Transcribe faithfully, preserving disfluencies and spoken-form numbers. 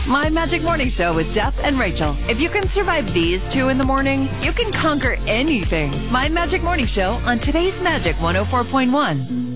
My Magic Morning Show with Jeff and Rachel. If you can survive these two in the morning, you can conquer anything. My Magic Morning Show on today's Magic one oh four point one.